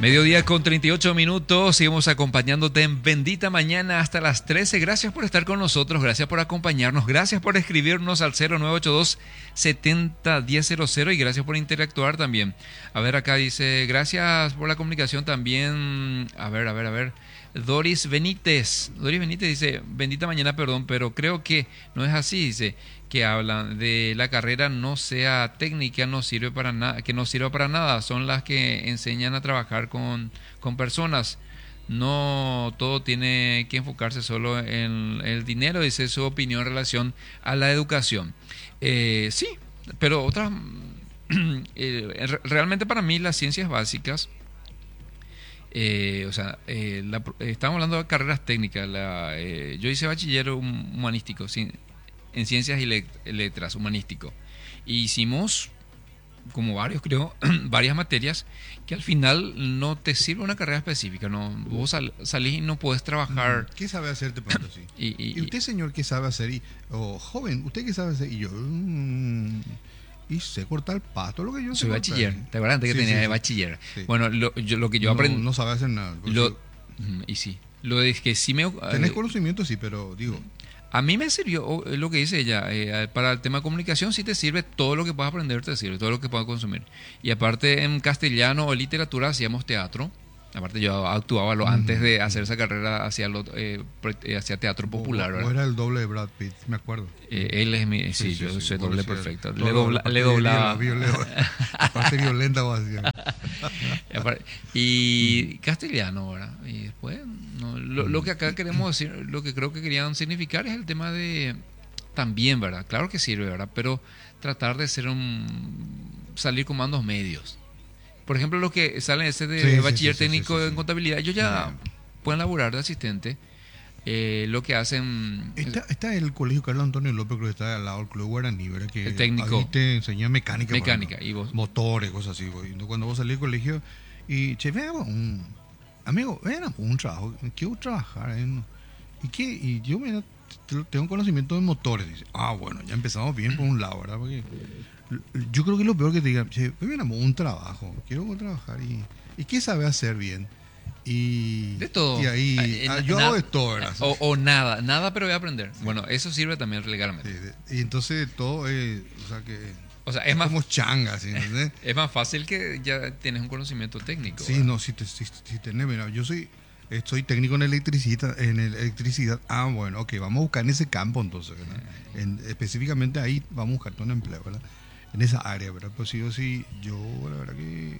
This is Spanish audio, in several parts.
Mediodía con 38 minutos, seguimos acompañándote en Bendita Mañana hasta las 13. Gracias por estar con nosotros, gracias por acompañarnos, gracias por escribirnos al 0982 70 1000 y gracias por interactuar también. A ver, acá dice, gracias por la comunicación también. A ver. Doris Benítez dice, bendita mañana, perdón, pero creo que no es así, dice, que hablan de la carrera no sea técnica, no sirve para nada, que no sirva para nada, son las que enseñan a trabajar con personas. No todo tiene que enfocarse solo en el dinero, dice su opinión en relación a la educación. Sí, pero otras, realmente para mí las ciencias básicas, estamos hablando de carreras técnicas. Yo hice bachiller humanístico, en ciencias y letras, humanístico. Y hicimos, como varios creo, varias materias que al final no te sirve una carrera específica. No, vos salís y no podés trabajar. ¿Qué sabe hacer? Te pregunto así. ¿Y usted, señor, qué sabe hacer? Joven, ¿usted qué sabe hacer? Y yo... y sé cortar el pasto, lo que yo soy sé bachiller. cortar. ¿Te acuerdas antes que tenía de bachiller? Sí. Bueno, lo que yo aprendí... No sabe hacer nada. Y sí. Lo de que sí me... Tenés conocimiento, sí, pero digo... A mí me sirvió lo que dice ella, para el tema de comunicación sí te sirve, todo lo que puedas aprender te sirve, todo lo que puedas consumir. Y aparte en castellano o literatura hacíamos teatro. Aparte yo actuaba antes de hacer esa carrera, hacía teatro popular. ¿Vos era el doble de Brad Pitt? Me acuerdo. Él es mi... Sí, yo soy doble perfecto. Le doblaba. Parte violenta vos hacías. Y castellano, ¿verdad? Y después, lo que acá queremos decir, lo que creo que querían significar es el tema de... También, ¿verdad? Claro que sirve, ¿verdad? Pero tratar de salir con mandos medios. Por ejemplo, los que salen de bachiller técnico en contabilidad, ellos ya pueden laburar de asistente. Lo que hacen... Está el colegio Carlos Antonio López, creo que está al lado del Club Guaraní, ¿verdad? Que el técnico. Ahí te enseña mecánica. ¿Y vos? Motores, cosas así. Cuando vos salís del colegio y, che, veamos amigo, veamos un trabajo, quiero trabajar. Y yo tengo conocimiento de motores. Dice, bueno, ya empezamos bien por un lado, ¿verdad? Porque yo creo que lo peor que te digan, che, veamos un trabajo, quiero trabajar. ¿Y qué sabe hacer bien? Y de todo. Y ahí yo hago de todo, ¿verdad? O nada, pero voy a aprender. Sí. Bueno, eso sirve también legalmente. Sí. Y entonces todo es es más como changa, ¿sí? Es más fácil que ya tienes un conocimiento técnico. Sí, ¿verdad? No, si tenés, mira, yo soy técnico en electricidad. Bueno, ok, vamos a buscar en ese campo entonces, ¿verdad? Específicamente ahí vamos a buscar un empleo, ¿verdad? En esa área, ¿verdad? Pues sí, yo la verdad que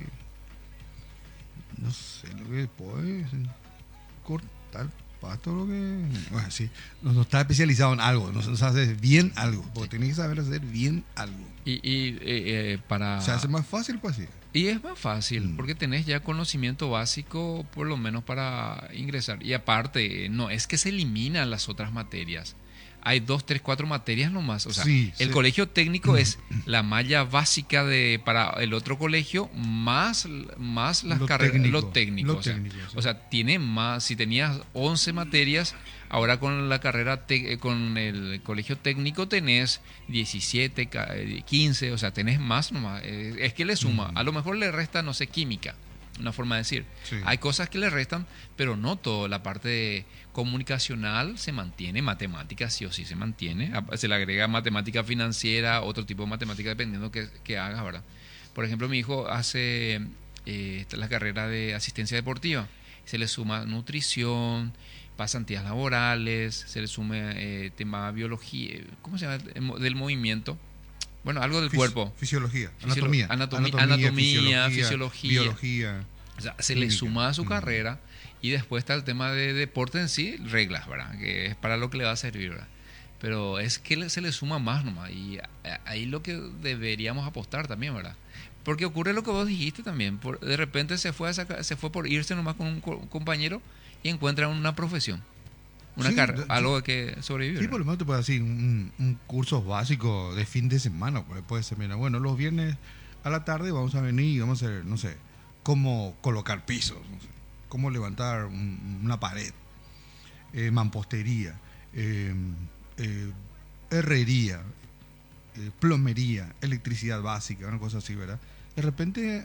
no sé lo que puedo es cortar pasto, lo que... Bueno, sí, no está especializado en algo, no sabe bien algo, porque tiene que saber hacer bien algo. Para... Se hace más fácil, pues sí. Y es más fácil, porque tenés ya conocimiento básico, por lo menos para ingresar. Y aparte, no es que se eliminan las otras materias. Hay 2, 3, 4 materias nomás. O sea, el colegio técnico es la malla básica para el otro colegio más las carreras, lo técnico. O sea, tiene más. Si tenías 11 materias, ahora con la carrera, con el colegio técnico tenés 17, 15. O sea, tenés más nomás. Es que le suma. A lo mejor le resta, no sé, química. Una forma de decir. Sí. Hay cosas que le restan, pero no todo. La parte comunicacional se mantiene, matemáticas sí o sí se mantiene. Se le agrega matemática financiera, otro tipo de matemática dependiendo que hagas, ¿verdad? Por ejemplo, mi hijo hace la carrera de asistencia deportiva. Se le suma nutrición, pasantías laborales, se le suma tema biología, ¿cómo se llama? Del movimiento. Bueno, algo del cuerpo. Fisiología, anatomía, fisiología. Biología. O sea, se le suma a su carrera y después está el tema de deporte en sí, reglas, ¿verdad? Que es para lo que le va a servir, ¿verdad? Pero es que se le suma más nomás y ahí lo que deberíamos apostar también, ¿verdad? Porque ocurre lo que vos dijiste también. De repente se fue por irse nomás con un compañero y encuentra una profesión. Algo que sobrevivir. Sí, por lo menos te puede decir un curso básico de fin de semana. Puede ser, mira, bueno, los viernes a la tarde vamos a venir y vamos a hacer, no sé, cómo colocar pisos, no sé, cómo levantar una pared, mampostería, herrería, plomería, electricidad básica, una cosa así, ¿verdad? De repente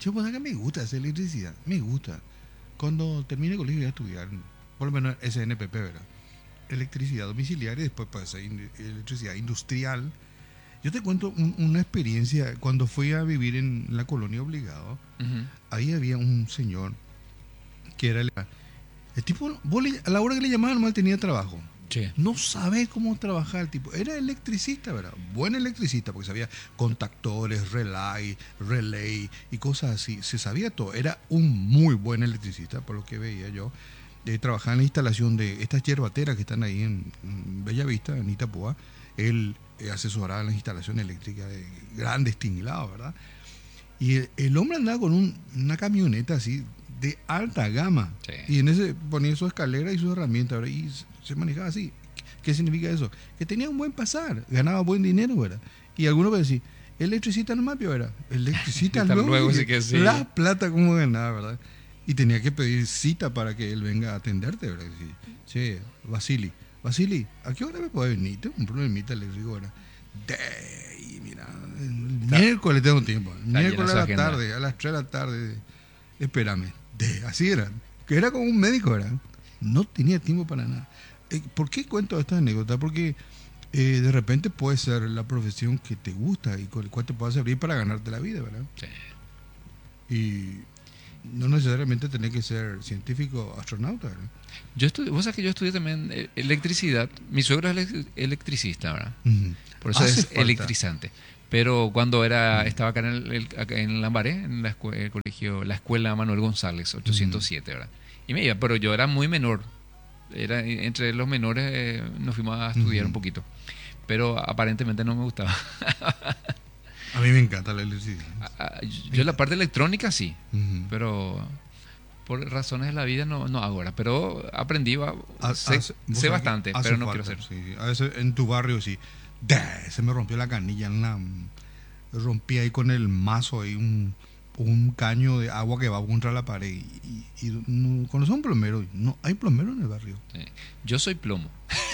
Yo, pues, que me gusta hacer electricidad, me gusta. Cuando termine el colegio voy a estudiar, por lo menos SNPP, ¿verdad? Electricidad domiciliaria y después puede ser electricidad industrial. Yo te cuento una experiencia. Cuando fui a vivir en la colonia Obligado, ahí había un señor que era el tipo, a la hora que le llamaban nomás tenía trabajo. Sí. No sabe cómo trabajar el tipo. Era electricista, ¿verdad? Buen electricista, porque sabía contactores, relay y cosas así. Se sabía todo. Era un muy buen electricista, por lo que veía yo. Trabajaba en la instalación de estas yerbateras que están ahí en Bella Vista, en Itapúa. Él asesoraba en la instalación eléctrica de grandes tinglados, ¿verdad? Y el hombre andaba con una camioneta así de alta gama. Sí. Y en ese ponía su escalera y sus herramientas, ¿verdad? Y se manejaba así. ¿Qué significa eso? Que tenía un buen pasar, ganaba buen dinero, ¿verdad? Y algunos van a decir, electricista nomás, ¿verdad? Electricista luego sí que sí. La plata como ganaba, ¿verdad? Y tenía que pedir cita para que él venga a atenderte, ¿verdad? Che, Vasili, ¿a qué hora me puede venir? Tengo un problemita eléctrico, ¿verdad? Mira, el miércoles tengo tiempo. El miércoles a la tarde, a las 3 de la tarde. Espérame. Así era. Que era como un médico, ¿verdad? No tenía tiempo para nada. ¿Por qué cuento esta anécdota? Porque de repente puede ser la profesión que te gusta y con el cual te puede servir para ganarte la vida, ¿verdad? Sí. Y no necesariamente tenés que ser científico o astronauta, ¿verdad? Vos sabés que yo estudié también electricidad. Mi suegro es electricista, ¿verdad? Por eso es electrizante. Pero cuando estaba acá en Lambaré, en el colegio, la escuela Manuel González, 807, ¿verdad? Y me iba, pero yo era muy menor. Entre los menores nos fuimos a estudiar un poquito. Pero aparentemente no me gustaba. A mí me encanta la electricidad. Yo la parte electrónica sí, pero por razones de la vida no hago ahora. Pero aprendí, sé bastante, pero no quiero hacer. Sí. A veces en tu barrio sí. Se me rompió la canilla, rompí ahí con el mazo ahí un caño de agua que va contra la pared y conoces un plomero. No hay plomero en el barrio. Sí. Yo soy plomo.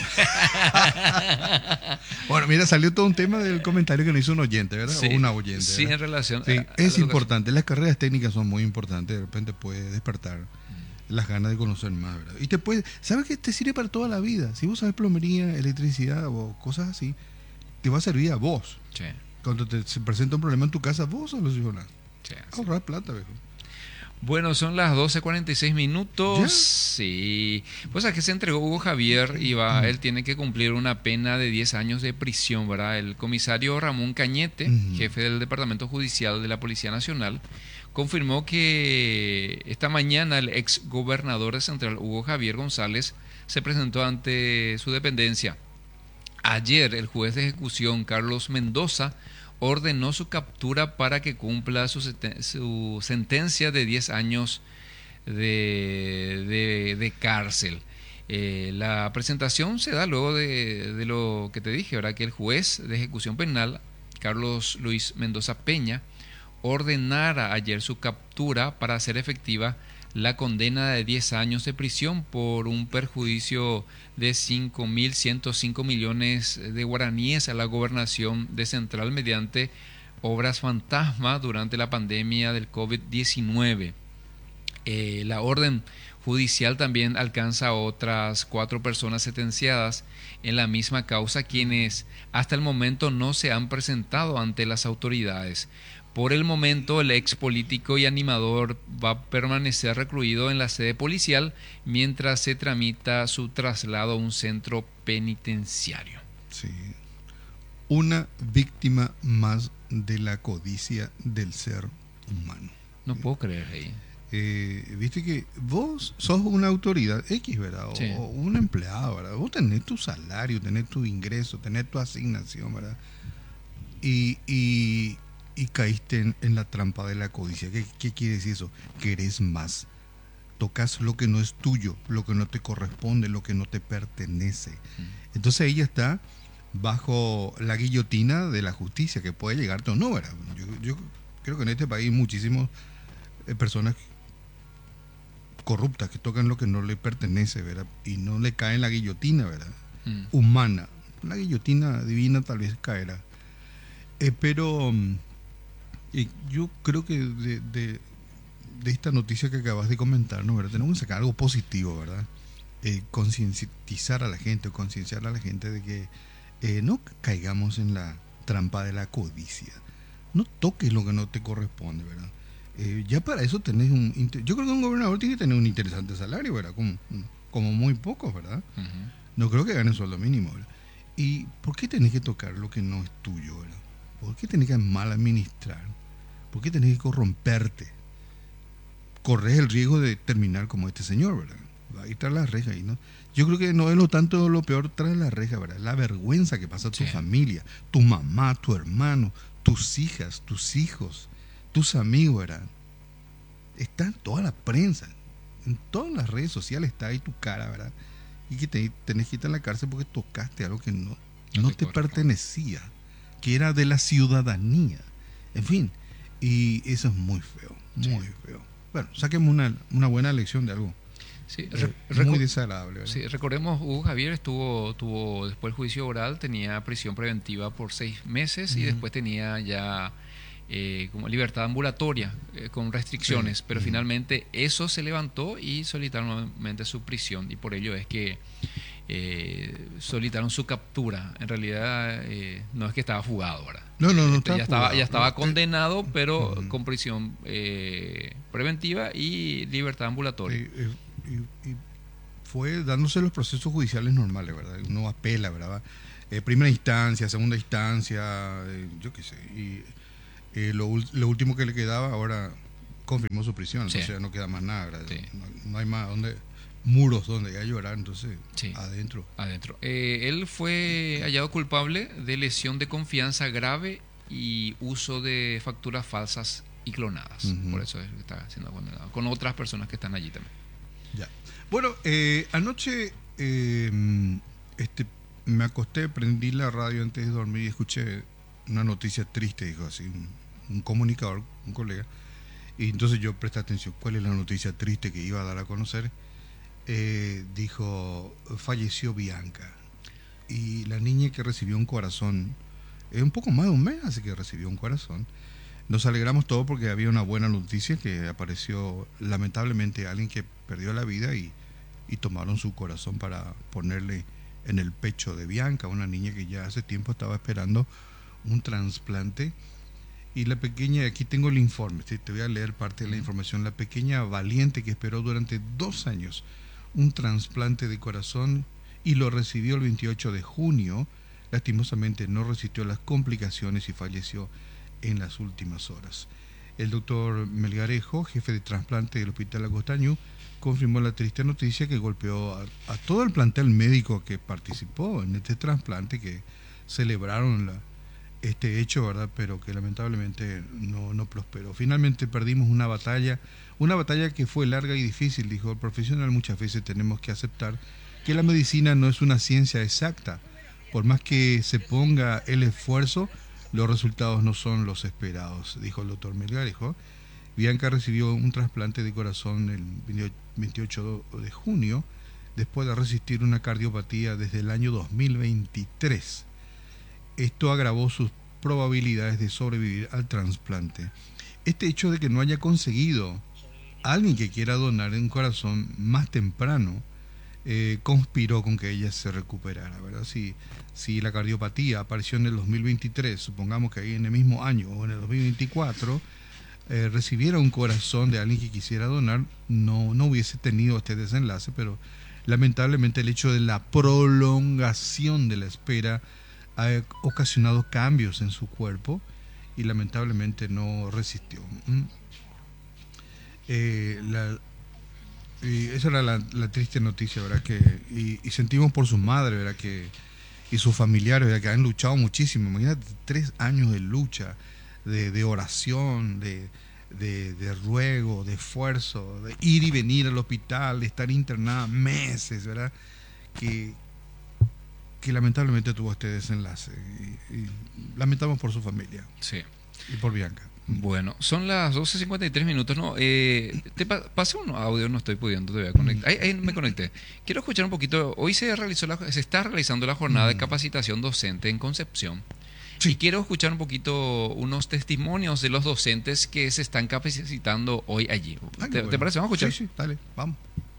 Bueno, mira, salió todo un tema del comentario que nos hizo un oyente, ¿verdad? Sí, o una oyente, sí, ¿verdad? en relación es importante, las carreras técnicas son muy importantes, de repente puede despertar las ganas de conocer más, ¿verdad? Y ¿sabes qué? Te sirve para toda la vida. Si vos sabes plomería, electricidad o cosas así, te va a servir a vos. Sí. Cuando se presenta un problema en tu casa, vos solucionás. Sí, ahorrar plata, viejo. Bueno, son las 12:46 minutos. ¿Ya? Sí. Pues a que se entregó Hugo Javier y él tiene que cumplir una pena de 10 años de prisión, ¿verdad? El comisario Ramón Cañete, jefe del Departamento Judicial de la Policía Nacional, confirmó que esta mañana el ex gobernador de Central, Hugo Javier González, se presentó ante su dependencia. Ayer, el juez de ejecución, Carlos Mendoza, ordenó su captura para que cumpla su sentencia de 10 años de cárcel. La presentación se da luego de lo que te dije, ¿verdad? Que el juez de ejecución penal, Carlos Luis Mendoza Peña, ordenara ayer su captura para hacer efectiva la condena de 10 años de prisión por un perjuicio de 5.105 millones de guaraníes a la gobernación de Central mediante obras fantasma durante la pandemia del COVID-19. La orden judicial también alcanza a otras 4 personas sentenciadas en la misma causa, quienes hasta el momento no se han presentado ante las autoridades. Por el momento, el ex político y animador va a permanecer recluido en la sede policial mientras se tramita su traslado a un centro penitenciario. Sí. Una víctima más de la codicia del ser humano. No puedo creer ahí. Viste que vos sos una autoridad X, ¿verdad? Sí. O un empleado, ¿verdad? Vos tenés tu salario, tenés tu ingreso, tenés tu asignación, ¿verdad? Y caíste en la trampa de la codicia. ¿Qué quiere decir eso? Querés más. Tocas lo que no es tuyo, lo que no te corresponde, lo que no te pertenece. Entonces ella está bajo la guillotina de la justicia, que puede llegarte o no, ¿verdad? Yo creo que en este país hay muchísimas personas corruptas que tocan lo que no le pertenece, ¿verdad? Y no le cae en la guillotina, ¿verdad? Humana. La guillotina divina tal vez caerá. Pero yo creo que de esta noticia que acabas de comentar, ¿no? ¿Verdad? Tenemos que sacar algo positivo, ¿verdad? Concientizar a la gente, concienciar a la gente de que no caigamos en la trampa de la codicia. No toques lo que no te corresponde, ¿verdad? Ya para eso tenés yo creo que un gobernador tiene que tener un interesante salario, ¿verdad? Como muy pocos, ¿verdad? Uh-huh. No creo que gane sueldo mínimo, ¿verdad? ¿Y por qué tenés que tocar lo que no es tuyo, ¿verdad? ¿Por qué tenés que mal administrar? ¿Por qué tenés que corromperte? Corres el riesgo de terminar como este señor, ¿verdad? Va a ir tras la reja ahí, ¿no? Yo creo que no es lo tanto lo peor tras la reja, ¿verdad? La vergüenza que pasa a tu familia, tu mamá, tu hermano, tus hijas, tus hijos, tus amigos, ¿verdad? Está en toda la prensa, en todas las redes sociales está ahí tu cara, ¿verdad? Y que tenés que ir a la cárcel porque tocaste algo que no te pertenecía, que era de la ciudadanía. En fin, y eso es muy feo, muy feo. Bueno, saquemos una buena lección de algo. Sí, muy desagradable, ¿verdad? Sí, recordemos, Hugo Javier tuvo después del juicio oral, tenía prisión preventiva por 6 meses y después tenía ya como libertad ambulatoria con restricciones, pero finalmente eso se levantó y solicitaron nuevamente su prisión y por ello es que solicitaron su captura. En realidad no es que estaba fugado, ¿verdad? No ya estaba condenado, pero con prisión preventiva y libertad ambulatoria. Y fue dándose los procesos judiciales normales, ¿verdad? Uno apela, ¿verdad? Primera instancia, segunda instancia, yo qué sé. Y lo último que le quedaba, ahora confirmó su prisión, o sea, no queda más nada, ¿verdad? Sí. No hay más muros donde ya llorar, entonces adentro. Él fue hallado culpable de lesión de confianza grave y uso de facturas falsas y clonadas. Por eso es que está siendo condenado, con otras personas que están allí también. Ya. Bueno, anoche me acosté, prendí la radio antes de dormir y escuché una noticia triste, dijo así, un comunicador, un colega, y entonces yo presté atención, ¿cuál es la noticia triste que iba a dar a conocer? Dijo, falleció Bianca, y la niña que recibió un corazón, un poco más de un mes hace que recibió un corazón. Nos alegramos todos porque había una buena noticia, que apareció lamentablemente alguien que perdió la vida y tomaron su corazón para ponerle en el pecho de Bianca, una niña que ya hace tiempo estaba esperando un trasplante. Y la pequeña, aquí tengo el informe, te voy a leer parte de la información. La pequeña valiente que esperó durante 2 años un trasplante de corazón y lo recibió el 28 de junio, lastimosamente no resistió las complicaciones y falleció en las últimas horas. El doctor Melgarejo, jefe de trasplante del Hospital Acostañú, confirmó la triste noticia que golpeó a todo el plantel médico que participó en este trasplante, que celebraron este hecho, ¿verdad? Pero que lamentablemente no prosperó. Finalmente perdimos una batalla que fue larga y difícil, dijo el profesional. Muchas veces tenemos que aceptar que la medicina no es una ciencia exacta. Por más que se ponga el esfuerzo, los resultados no son los esperados, dijo el doctor Melgarejo. Bianca recibió un trasplante de corazón el 28 de junio, después de resistir una cardiopatía desde el año 2023. Esto agravó sus probabilidades de sobrevivir al trasplante. Este hecho de que no haya conseguido alguien que quiera donar un corazón más temprano conspiró con que ella se recuperara, ¿verdad? Si la cardiopatía apareció en el 2023, supongamos que ahí en el mismo año o en el 2024 recibiera un corazón de alguien que quisiera donar, no hubiese tenido este desenlace, pero lamentablemente el hecho de la prolongación de la espera ha ocasionado cambios en su cuerpo y lamentablemente no resistió. Y esa era la triste noticia, ¿verdad? Y sentimos por su madre, ¿verdad? Y sus familiares, ¿verdad? Que han luchado muchísimo. Imagínate, 3 años de lucha, de oración, de ruego, de esfuerzo, de ir y venir al hospital, de estar internada meses, ¿verdad? Que lamentablemente tuvo este desenlace. Y lamentamos por su familia. Sí. Y por Bianca. Bueno, son las 12:53 minutos, ¿no? Te pasé un audio, no estoy pudiendo, te voy a conectar. Ahí me conecté. Quiero escuchar un poquito. Hoy se está realizando la jornada de capacitación docente en Concepción. Sí. Y quiero escuchar un poquito unos testimonios de los docentes que se están capacitando hoy allí. ¿Te parece? Vamos a escuchar. Sí, sí, dale, vamos.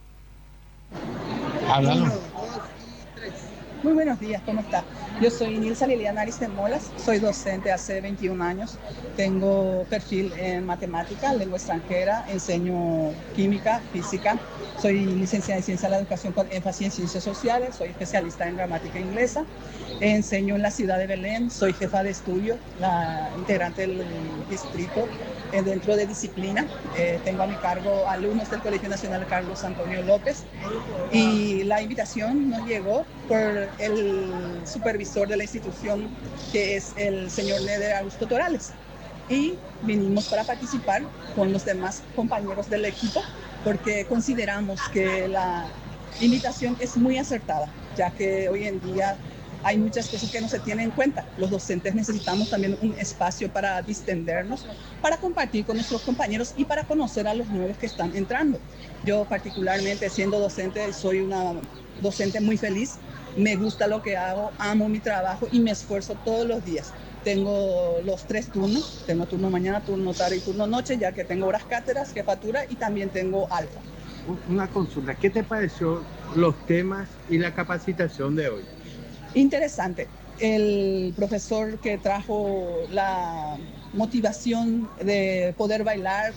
Háblalo. Muy buenos días, ¿cómo está? Yo soy Nilsa Liliana Aristemolas, soy docente hace 21 años, tengo perfil en matemática, lengua extranjera, enseño química, física, soy licenciada en Ciencia de la Educación con énfasis en Ciencias Sociales, soy especialista en gramática inglesa, enseño en la ciudad de Belén, soy jefa de estudio, la integrante del distrito dentro de disciplina, tengo a mi cargo alumnos del Colegio Nacional Carlos Antonio López y la invitación nos llegó por el supervisor de la institución, que es el señor Neder Augusto Torales. Y vinimos para participar con los demás compañeros del equipo, porque consideramos que la invitación es muy acertada, ya que hoy en día hay muchas cosas que no se tienen en cuenta. Los docentes necesitamos también un espacio para distendernos, para compartir con nuestros compañeros y para conocer a los nuevos que están entrando. Yo particularmente, siendo docente, soy una docente muy feliz. Me gusta lo que hago, amo mi trabajo y me esfuerzo todos los días. Tengo los 3 turnos, tengo turno mañana, turno tarde y turno noche, ya que tengo horas cátedras, jefatura y también tengo alfa. Una consulta, ¿qué te pareció los temas y la capacitación de hoy? Interesante. El profesor que trajo la motivación de poder bailar,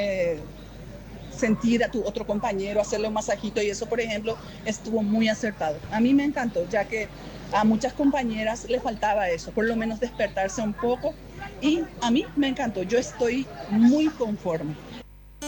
sentir a tu otro compañero, hacerle un masajito y eso, por ejemplo, estuvo muy acertado. A mí me encantó, ya que a muchas compañeras le faltaba eso, por lo menos despertarse un poco, y a mí me encantó. Yo estoy muy conforme.